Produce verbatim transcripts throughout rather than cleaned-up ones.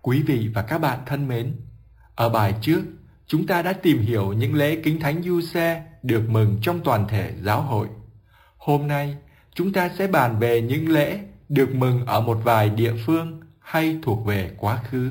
Quý vị và các bạn thân mến, ở bài trước, chúng ta đã tìm hiểu những lễ kính thánh Giuse được mừng trong toàn thể giáo hội. Hôm nay, chúng ta sẽ bàn về những lễ được mừng ở một vài địa phương hay thuộc về quá khứ.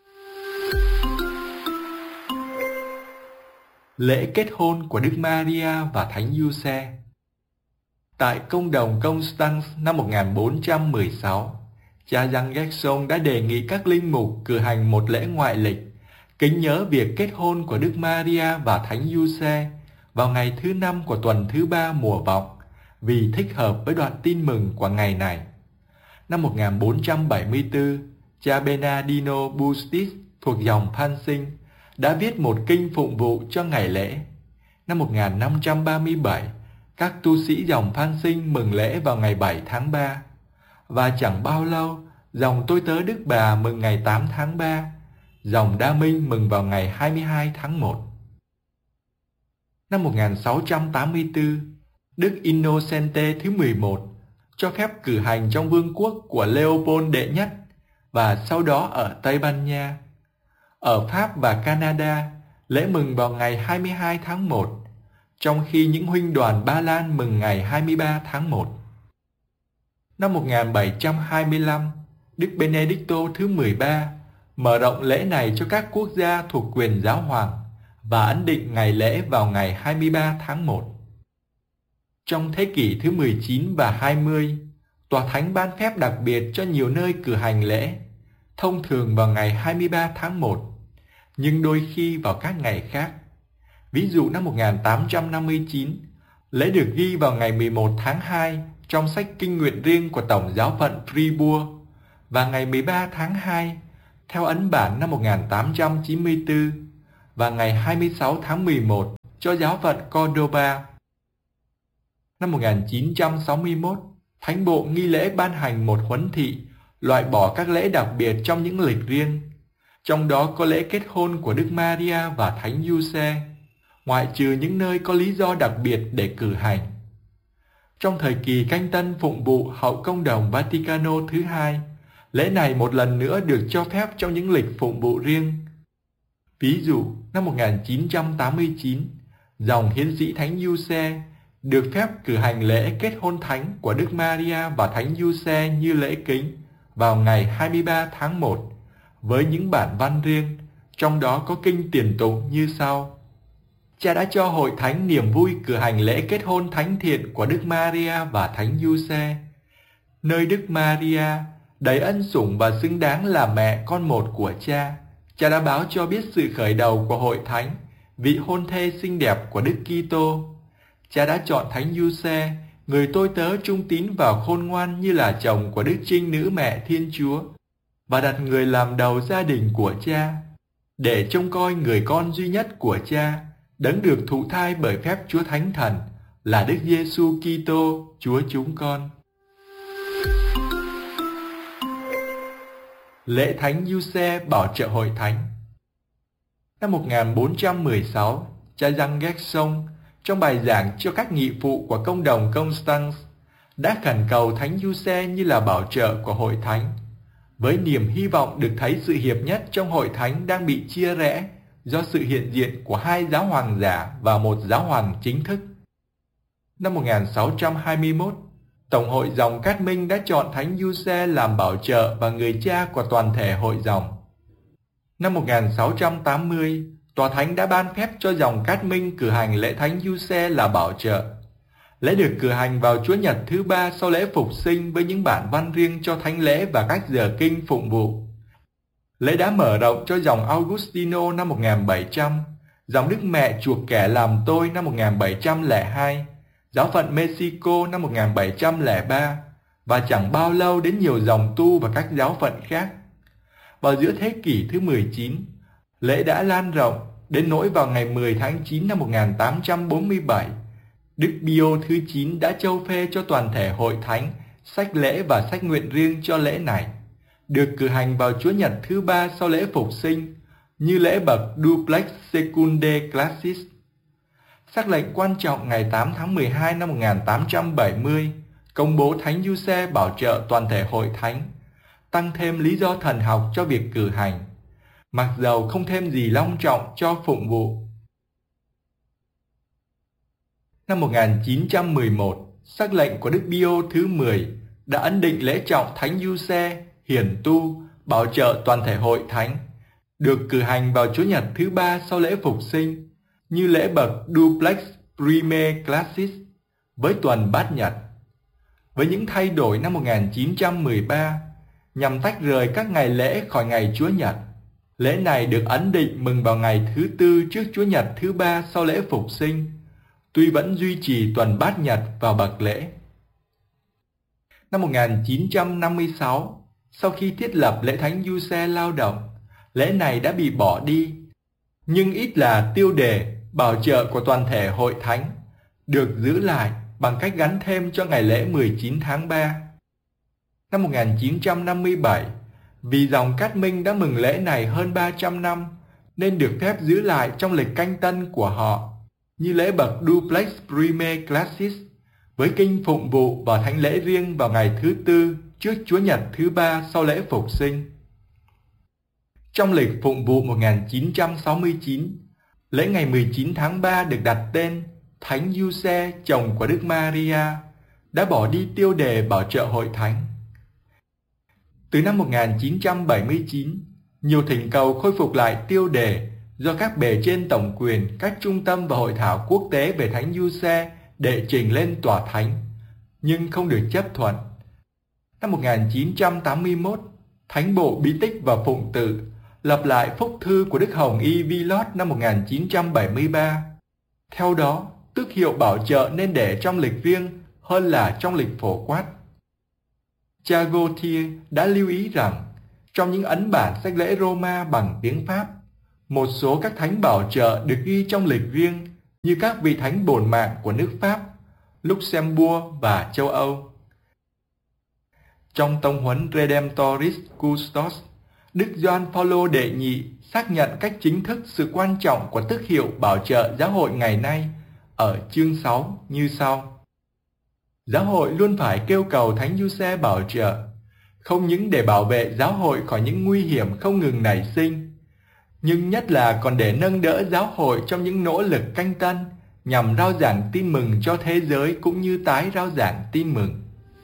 Lễ kết hôn của Đức Maria và Thánh Giuse. Tại công đồng Constance năm một nghìn bốn trăm mười sáu, cha Jean Gerson đã đề nghị các linh mục cử hành một lễ ngoại lịch kính nhớ việc kết hôn của Đức Maria và Thánh Giuse vào ngày thứ năm của tuần thứ ba mùa vọng, vì thích hợp với đoạn tin mừng của ngày này. Năm một nghìn bốn trăm bảy mươi tư, cha Bernardino Bustis thuộc dòng Pansing đã viết một kinh phụng vụ cho ngày lễ. Năm một nghìn năm trăm ba mươi bảy, các tu sĩ dòng Pansing mừng lễ vào ngày bảy tháng ba, và chẳng bao lâu, dòng Tôi Tớ Đức Bà mừng ngày tám tháng ba, dòng Đa Minh mừng vào ngày hai mươi hai tháng một. Năm một nghìn sáu trăm tám mươi tư, Đức Innocente thứ mười một cho phép cử hành trong vương quốc của Leopold đệ nhất và sau đó ở Tây Ban Nha. Ở Pháp và Canada, lễ mừng vào ngày hai mươi hai tháng một, trong khi những huynh đoàn Ba Lan mừng ngày hai mươi ba tháng một. Năm một nghìn bảy trăm hai mươi lăm, Đức Benedicto thứ mười ba mở rộng lễ này cho các quốc gia thuộc quyền giáo hoàng và ấn định ngày lễ vào ngày hai mươi ba tháng một. Trong thế kỷ thứ mười chín và hai mươi, Tòa Thánh ban phép đặc biệt cho nhiều nơi cử hành lễ, thông thường vào ngày hai mươi ba tháng một, nhưng đôi khi vào các ngày khác. Ví dụ năm một nghìn tám trăm năm mươi chín, lễ được ghi vào ngày mười một tháng hai trong sách kinh nguyện riêng của Tổng giáo phận Fribourg, và ngày mười ba tháng hai theo ấn bản năm một nghìn tám trăm chín mươi tư, và ngày hai mươi sáu tháng mười một cho giáo phận Cordoba. Năm một nghìn chín trăm sáu mươi mốt, Thánh bộ nghi lễ ban hành một huấn thị loại bỏ các lễ đặc biệt trong những lịch riêng, trong đó có lễ kết hôn của Đức Maria và Thánh Giuse, ngoại trừ những nơi có lý do đặc biệt để cử hành. Trong thời kỳ canh tân phụng vụ hậu công đồng Vaticano thứ hai, lễ này một lần nữa được cho phép trong những lịch phụng vụ riêng. Ví dụ, năm một nghìn chín trăm tám mươi chín, dòng hiến sĩ Thánh Giuse được phép cử hành lễ kết hôn thánh của Đức Maria và Thánh Giuse như lễ kính vào ngày hai mươi ba tháng một, với những bản văn riêng, trong đó có kinh tiền tụng như sau. Cha đã cho hội thánh niềm vui cử hành lễ kết hôn thánh thiện của Đức Maria và Thánh Giuse, nơi Đức Maria đầy ân sủng và xứng đáng là mẹ con một của cha. Cha đã báo cho biết sự khởi đầu của hội thánh, vị hôn thê xinh đẹp của Đức Kitô. Cha đã chọn Thánh Giuse, người tôi tớ trung tín và khôn ngoan như là chồng của Đức Trinh Nữ Mẹ Thiên Chúa, và đặt người làm đầu gia đình của cha, để trông coi người con duy nhất của cha, đấng được thụ thai bởi phép Chúa Thánh Thần, là Đức Giêsu Kitô, Chúa chúng con. Lễ Thánh Giuse bảo trợ hội thánh. Năm một nghìn bốn trăm mười sáu, cha Jean Gerson trong bài giảng cho các nghị phụ của công đồng Constance đã khẩn cầu Thánh Giuse như là bảo trợ của hội thánh, với niềm hy vọng được thấy sự hiệp nhất trong hội thánh đang bị chia rẽ do sự hiện diện của hai giáo hoàng giả và một giáo hoàng chính thức. Năm một nghìn sáu trăm hai mươi mốt, Tổng hội dòng Cát Minh đã chọn Thánh Giuse làm bảo trợ và người cha của toàn thể hội dòng. Năm một nghìn sáu trăm tám mươi, Tòa Thánh đã ban phép cho dòng Cát Minh cử hành lễ Thánh Giuse là bảo trợ. Lễ được cử hành vào Chúa Nhật thứ ba sau lễ Phục sinh với những bản văn riêng cho thánh lễ và các giờ kinh phụng vụ. Lễ đã mở rộng cho dòng Augustino năm một nghìn bảy trăm, dòng Đức Mẹ chuộc kẻ làm tôi năm một nghìn bảy trăm lẻ hai, giáo phận Mexico năm một nghìn bảy trăm lẻ ba, và chẳng bao lâu đến nhiều dòng tu và các giáo phận khác. Vào giữa thế kỷ thứ mười chín, lễ đã lan rộng đến nỗi vào ngày mười tháng chín năm một nghìn tám trăm bốn mươi bảy, Đức Pio thứ chín đã châu phê cho toàn thể hội thánh sách lễ và sách nguyện riêng cho lễ này, được cử hành vào Chúa Nhật thứ ba sau lễ Phục sinh, như lễ bậc Duplex Secundae Classis. Sắc lệnh quan trọng ngày tám tháng mười hai năm một nghìn tám trăm bảy mươi công bố Thánh Giuse bảo trợ toàn thể hội thánh, tăng thêm lý do thần học cho việc cử hành, mặc dầu không thêm gì long trọng cho phụng vụ. Năm một nghìn chín trăm mười một, sắc lệnh của Đức Pio thứ mười đã ấn định lễ trọng Thánh Giuse, hiển tu, bảo trợ toàn thể hội thánh, được cử hành vào Chúa Nhật thứ ba sau lễ Phục sinh, như lễ bậc Duplex Prime Classis với tuần Bát Nhật. Với những thay đổi năm một nghìn chín trăm mười ba, nhằm tách rời các ngày lễ khỏi ngày Chúa Nhật, lễ này được ấn định mừng vào ngày thứ tư trước Chúa Nhật thứ ba sau lễ Phục sinh, tuy vẫn duy trì tuần Bát Nhật vào bậc lễ. Năm một nghìn chín trăm năm mươi sáu, sau khi thiết lập lễ Thánh Giuse lao động, lễ này đã bị bỏ đi, nhưng ít là tiêu đề bảo trợ của toàn thể hội thánh được giữ lại bằng cách gắn thêm cho ngày lễ mười chín tháng ba. Năm một nghìn chín trăm năm mươi bảy, vì dòng Cát Minh đã mừng lễ này hơn ba trăm năm, nên được phép giữ lại trong lịch canh tân của họ, như lễ bậc Duplex Prime Classis, với kinh phụng vụ và thánh lễ riêng vào ngày thứ tư trước Chúa Nhật thứ ba sau lễ Phục sinh. Trong lịch phụng vụ một nghìn chín trăm sáu mươi chín, lễ ngày mười chín tháng ba được đặt tên Thánh Giuse, chồng của Đức Maria, đã bỏ đi tiêu đề bảo trợ hội thánh. Từ năm một nghìn chín trăm bảy mươi chín, nhiều thỉnh cầu khôi phục lại tiêu đề do các bề trên tổng quyền, các trung tâm và hội thảo quốc tế về Thánh Giuse đệ trình lên tòa thánh, nhưng không được chấp thuận. Năm một nghìn chín trăm tám mươi mốt, Thánh bộ Bí tích và Phụng tự lập lại phúc thư của Đức Hồng Y Villot năm một nghìn chín trăm bảy mươi ba. Theo đó, tước hiệu bảo trợ nên để trong lịch riêng hơn là trong lịch phổ quát. Cha Gautier đã lưu ý rằng, trong những ấn bản sách lễ Roma bằng tiếng Pháp, một số các thánh bảo trợ được ghi trong lịch riêng như các vị thánh bổn mạng của nước Pháp, Luxembourg và châu Âu. Trong tông huấn Redemptoris Custos, Đức Gioan Phaolô đệ nhị xác nhận cách chính thức sự quan trọng của tước hiệu bảo trợ giáo hội ngày nay ở chương sáu như sau. Giáo hội luôn phải kêu cầu Thánh Giuse bảo trợ, không những để bảo vệ giáo hội khỏi những nguy hiểm không ngừng nảy sinh, nhưng nhất là còn để nâng đỡ giáo hội trong những nỗ lực canh tân nhằm rao giảng tin mừng cho thế giới cũng như tái rao giảng tin mừng.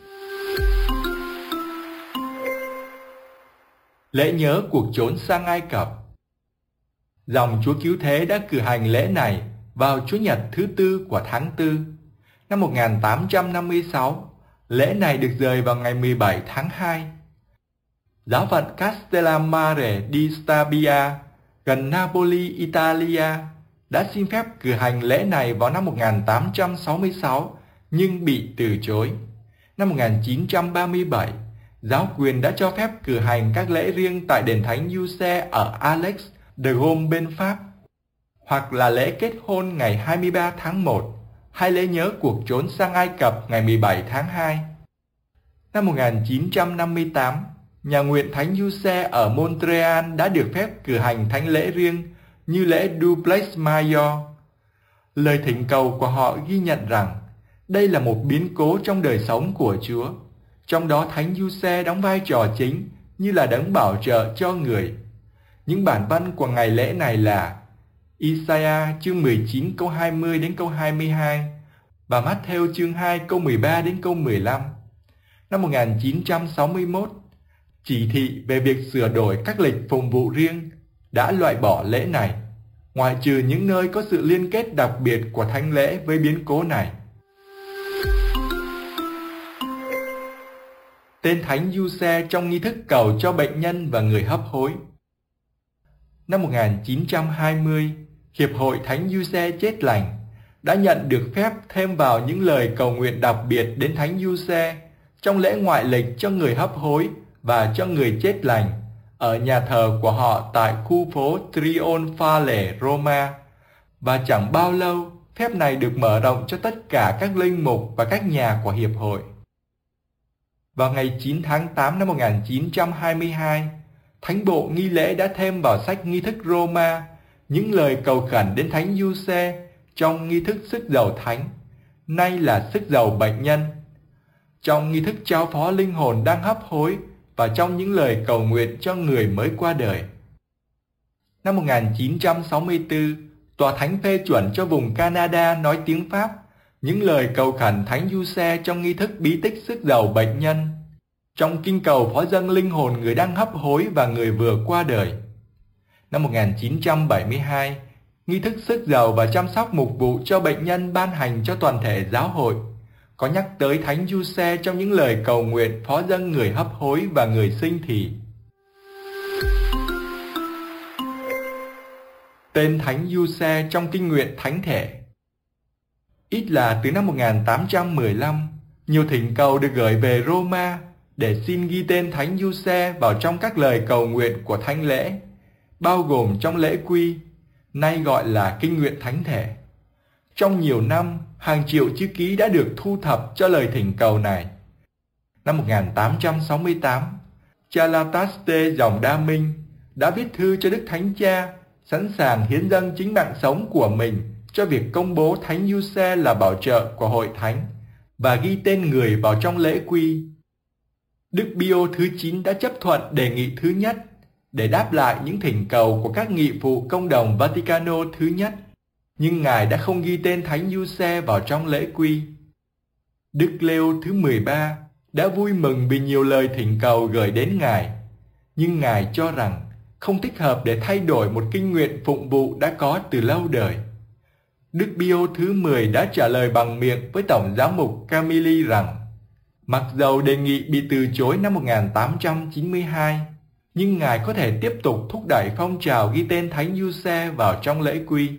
Lễ nhớ cuộc trốn sang Ai Cập. Dòng Chúa Cứu Thế đã cử hành lễ này vào Chúa Nhật thứ tư của tháng tư. Năm một nghìn tám trăm năm mươi sáu, lễ này được dời vào ngày mười bảy tháng hai. Giáo phận Castellammare di Stabia, gần Napoli, Italia, đã xin phép cử hành lễ này vào năm một nghìn tám trăm sáu mươi sáu, nhưng bị từ chối. Năm một nghìn chín trăm ba mươi bảy, giáo quyền đã cho phép cử hành các lễ riêng tại đền Thánh Giuse ở Alex de Gaulle bên Pháp, hoặc là lễ kết hôn ngày hai mươi ba tháng một, hay lễ nhớ cuộc trốn sang Ai Cập ngày mười bảy tháng hai. Năm một nghìn chín trăm năm mươi tám, nhà nguyện Thánh Giuse ở Montreal đã được phép cử hành thánh lễ riêng như lễ Duplex Major. Lời thỉnh cầu của họ ghi nhận rằng đây là một biến cố trong đời sống của Chúa, trong đó Thánh Giuse đóng vai trò chính như là đấng bảo trợ cho người. Những bản văn của ngày lễ này là Isaiah chương mười chín câu hai mươi đến câu hai mươi hai và Matthew chương hai câu mười ba đến câu mười lăm. Năm một nghìn chín trăm sáu mươi mốt, chỉ thị về việc sửa đổi các lịch phụng vụ riêng đã loại bỏ lễ này, ngoại trừ những nơi có sự liên kết đặc biệt của thánh lễ với biến cố này. Tên Thánh Giuse trong nghi thức cầu cho bệnh nhân và người hấp hối. Năm một nghìn chín trăm hai mươi, Hiệp hội Thánh Giuse chết lành đã nhận được phép thêm vào những lời cầu nguyện đặc biệt đến Thánh Giuse trong lễ ngoại lịch cho người hấp hối và cho người chết lành ở nhà thờ của họ tại khu phố Trionfale, Roma, và chẳng bao lâu phép này được mở rộng cho tất cả các linh mục và các nhà của Hiệp hội. Vào ngày chín tháng tám năm một nghìn chín trăm hai mươi hai, Thánh bộ nghi lễ đã thêm vào sách nghi thức Roma những lời cầu khẩn đến Thánh Giuse trong nghi thức sức dầu thánh, nay là sức dầu bệnh nhân. Trong nghi thức trao phó linh hồn đang hấp hối và trong những lời cầu nguyện cho người mới qua đời. Năm một nghìn chín trăm sáu mươi tư, Tòa Thánh phê chuẩn cho vùng Canada nói tiếng Pháp những lời cầu khẩn Thánh Giuse trong nghi thức bí tích sức giàu bệnh nhân, trong kinh cầu phó dâng linh hồn người đang hấp hối và người vừa qua đời. Năm một nghìn chín trăm bảy mươi hai, nghi thức sức giàu và chăm sóc mục vụ cho bệnh nhân ban hành cho toàn thể giáo hội, có nhắc tới Thánh Giuse trong những lời cầu nguyện phó dâng người hấp hối và người sinh thì. Tên Thánh Giuse trong kinh nguyện thánh thể. Ít là từ năm một nghìn tám trăm mười lăm, nhiều thỉnh cầu được gửi về Roma để xin ghi tên Thánh Giuse vào trong các lời cầu nguyện của thánh lễ, bao gồm trong lễ quy, nay gọi là kinh nguyện thánh thể. Trong nhiều năm, hàng triệu chữ ký đã được thu thập cho lời thỉnh cầu này. Năm một nghìn tám trăm sáu mươi tám, cha Lataste dòng Đa Minh đã viết thư cho Đức Thánh Cha, sẵn sàng hiến dâng chính mạng sống của mình cho việc công bố Thánh Giuse là bảo trợ của hội thánh và ghi tên người vào trong lễ quy. Đức Pio thứ chín đã chấp thuận đề nghị thứ nhất để đáp lại những thỉnh cầu của các nghị phụ công đồng Vaticano thứ nhất, nhưng Ngài đã không ghi tên Thánh Giuse vào trong lễ quy. Đức Leo thứ mười ba đã vui mừng vì nhiều lời thỉnh cầu gửi đến Ngài, nhưng Ngài cho rằng không thích hợp để thay đổi một kinh nguyện phụng vụ đã có từ lâu đời. Đức Pio thứ mười đã trả lời bằng miệng với Tổng giám mục Camilli rằng, mặc dầu đề nghị bị từ chối năm một nghìn tám trăm chín mươi hai, nhưng Ngài có thể tiếp tục thúc đẩy phong trào ghi tên Thánh Giuse vào trong lễ quy.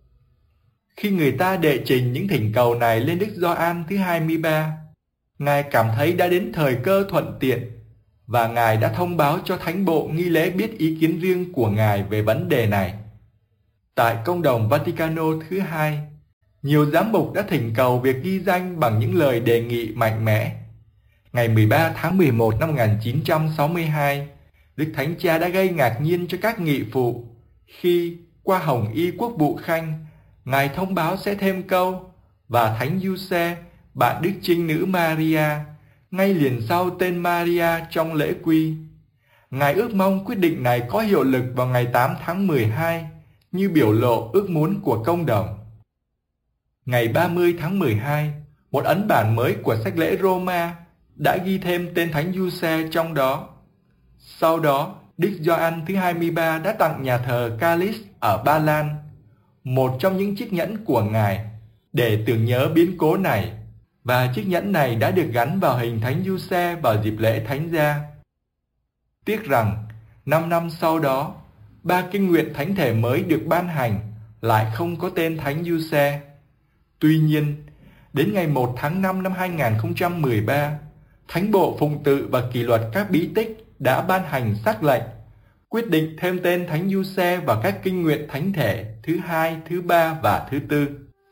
Khi người ta đệ trình những thỉnh cầu này lên Đức Gioan thứ hai mươi ba, Ngài cảm thấy đã đến thời cơ thuận tiện, và Ngài đã thông báo cho Thánh bộ nghi lễ biết ý kiến riêng của Ngài về vấn đề này. Tại Công đồng Vaticano thứ hai, nhiều giám mục đã thỉnh cầu việc ghi danh bằng những lời đề nghị mạnh mẽ. Ngày mười ba tháng mười một năm một nghìn chín trăm sáu mươi hai, Đức Thánh Cha đã gây ngạc nhiên cho các nghị phụ khi, qua Hồng Y Quốc vụ Khanh, Ngài thông báo sẽ thêm câu và Thánh Giuse, bạn Đức Trinh Nữ Maria, ngay liền sau tên Maria trong lễ quy. Ngài ước mong quyết định này có hiệu lực vào ngày tám tháng mười hai, như biểu lộ ước muốn của công đồng. Ngày ba mươi tháng mười hai, một ấn bản mới của sách lễ Roma đã ghi thêm tên Thánh Giuse trong đó. Sau đó, Đức Gioan thứ hai mươi ba đã tặng nhà thờ Calis ở Ba Lan một trong những chiếc nhẫn của Ngài để tưởng nhớ biến cố này, và chiếc nhẫn này đã được gắn vào hình Thánh Giuse vào dịp lễ Thánh Gia. Tiếc rằng, năm năm sau đó, ba kinh nguyện thánh thể mới được ban hành lại không có tên Thánh Giuse. Tuy nhiên, đến ngày một tháng năm năm hai nghìn không trăm mười ba, Thánh bộ Phụng tự và Kỷ luật các bí tích đã ban hành sắc lệnh quyết định thêm tên Thánh Giuse vào các kinh nguyện thánh thể thứ hai, thứ ba và thứ tư.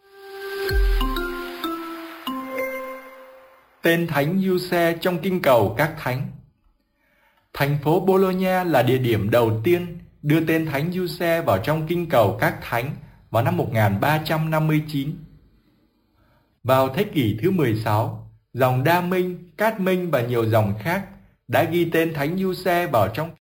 Tên Thánh Giuse trong kinh cầu các thánh. Thành phố Bologna là địa điểm đầu tiên đưa tên Thánh Giuse vào trong kinh cầu các thánh vào năm một nghìn ba trăm năm mươi chín. Vào thế kỷ thứ mười sáu, dòng Đa Minh, Cát Minh và nhiều dòng khác đã ghi tên Thánh Giuse vào trong